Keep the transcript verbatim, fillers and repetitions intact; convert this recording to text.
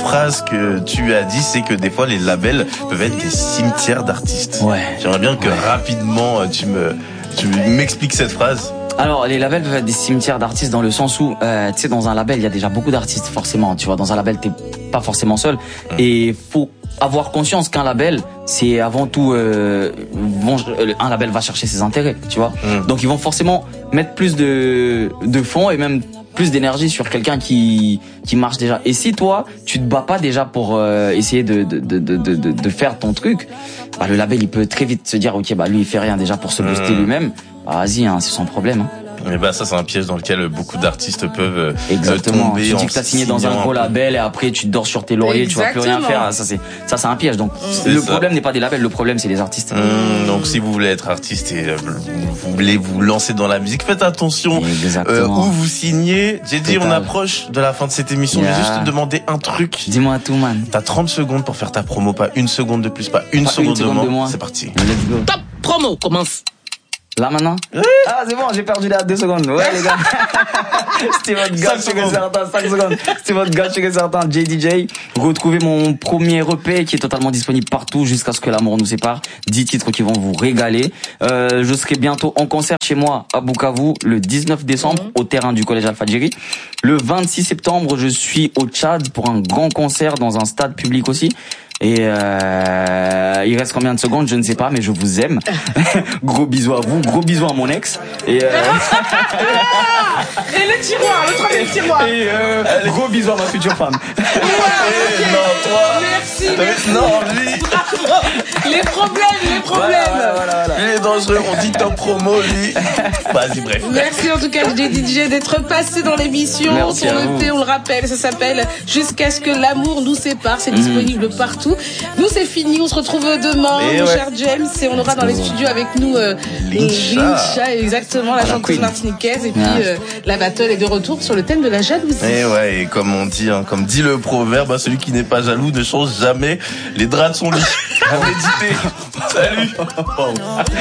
phrase que tu as dit, c'est que des fois les labels peuvent être des cimetières d'artistes. Ouais. J'aimerais bien que ouais. rapidement tu me tu m'expliques cette phrase. Alors, les labels peuvent être des cimetières d'artistes dans le sens où, euh, tu sais, dans un label, il y a déjà beaucoup d'artistes, forcément. Tu vois, dans un label, t'es pas forcément seul. Mmh. Et faut avoir conscience qu'un label, c'est avant tout, euh, bon, un label va chercher ses intérêts, tu vois. Mmh. Donc, ils vont forcément mettre plus de, de fonds et même plus d'énergie sur quelqu'un qui qui marche déjà. Et si toi, tu te bats pas déjà pour euh, essayer de de, de de de de faire ton truc, bah le label il peut très vite se dire ok bah lui il fait rien déjà pour se booster mmh. lui-même. Bah vas-y hein, c'est son problème. Hein. Et bah ça c'est un piège dans lequel beaucoup d'artistes peuvent Exactement. tomber. Tu dis que t'as signé dans un gros label et après tu dors sur tes lauriers, Exactement. Tu vas plus rien faire. Ça c'est ça c'est un piège. Donc c'est le ça. problème n'est pas des labels, le problème c'est les artistes. Mmh, donc si vous voulez être artiste et euh, vous voulez vous lancer dans la musique, faites attention euh, où vous signez. J'ai dit on approche de la fin de cette émission. Yeah. Je vais juste te demander un truc. Dis-moi tout man. T'as trente secondes pour faire ta promo, pas une seconde de plus, pas une, pas seconde, une seconde de, moins. de moins. C'est parti. Let's go. Top promo commence. Là maintenant oui. Ah c'est bon, j'ai perdu là deux secondes. Ouais les gars. C'était votre gars, je suis certain, cinq secondes. C'était votre gars, je suis certain, J D J. Retrouvez mon premier E P qui est totalement disponible partout jusqu'à ce que l'amour nous sépare. dix titres qui vont vous régaler. Euh, je serai bientôt en concert chez moi à Bukavu le dix-neuf décembre mmh. au terrain du collège Alfadjiri. Le vingt-six septembre, je suis au Tchad pour un grand concert dans un stade public aussi. Et euh, il reste combien de secondes, je ne sais pas, mais je vous aime. Gros bisous à vous, gros bisous à mon ex. Et, euh... et le tiroir, le troisième tiroir. Et euh, gros bisous à ma future femme. Ouais, okay. Non, toi. Merci. merci. Non, lui. Les problèmes, les problèmes. Voilà, voilà, voilà. Il est dangereux, on dit top promo, lui. Vas-y, bref. Merci en tout cas, J D J, d'être passé dans l'émission. Merci Ton E P, on le rappelle, ça s'appelle Jusqu'à ce que l'amour nous sépare. C'est mmh. disponible partout. Nous, c'est fini. On se retrouve demain, et mon ouais. cher James. Et on aura dans les studios avec nous euh, Lincha, exactement, la chanteuse martiniquaise. Et puis, euh, la battle est de retour sur le thème de la jalousie. Et ouais, et comme on dit, hein, comme dit le proverbe, celui qui n'est pas jaloux ne change jamais les draps de son lit. À méditer. Salut.